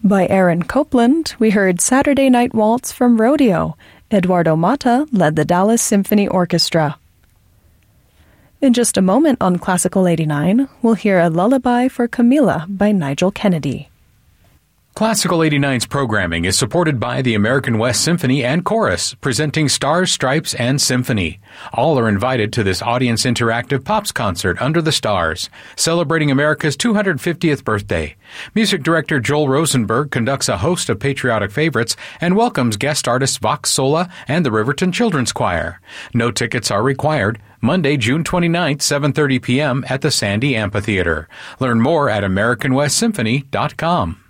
By Aaron Copland, we heard Saturday Night Waltz from Rodeo. Eduardo Mata led the Dallas Symphony Orchestra. In just a moment on Classical 89, we'll hear a lullaby for Camilla by Nigel Kennedy. Classical 89's programming is supported by the American West Symphony and Chorus, presenting Stars, Stripes, and Symphony. All are invited to this audience interactive Pops concert under the stars, celebrating America's 250th birthday. Music director Joel Rosenberg conducts a host of patriotic favorites and welcomes guest artists Vox Sola and the Riverton Children's Choir. No tickets are required. Monday, June 29th, 7:30 p.m. at the Sandy Amphitheater. Learn more at AmericanWestSymphony.com.